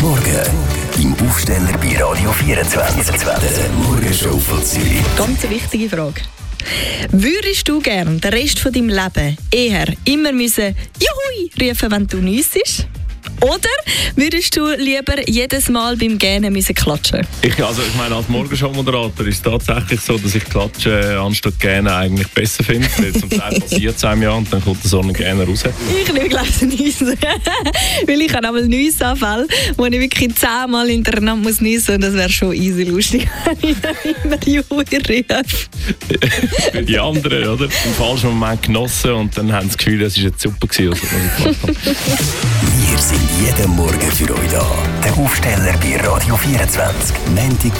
Morgen im Aufsteller bei Radio 24. Der Morgenshow von Zürich. Ganz eine wichtige Frage. Würdest du gern den Rest von deinem Leben eher immer müssen «Juhui» rufen, wenn du niessest? Oder würdest du lieber jedes Mal beim Gähnen müssen klatschen? Ich meine, als Morgenshow-Moderator ist es tatsächlich so, dass ich Klatschen anstatt Gähnen eigentlich besser finde. Zum Teil passiert es einem ja und dann kommt so ein Gähnen raus. Ich liebe gleich Niesen. Weil ich habe einmal Niessanfälle, wo ich wirklich 10-mal hintereinander muss niesen, und das wäre schon easy lustig, wenn ich dann immer «Juhui» rufe. Für die anderen, oder? Im falschen Moment genossen und dann haben sie das Gefühl, es war jetzt super gewesen, was ich gemacht habe. Wir sind jeden Morgen für euch da. Der Aufsteller bei Radio 24. Montag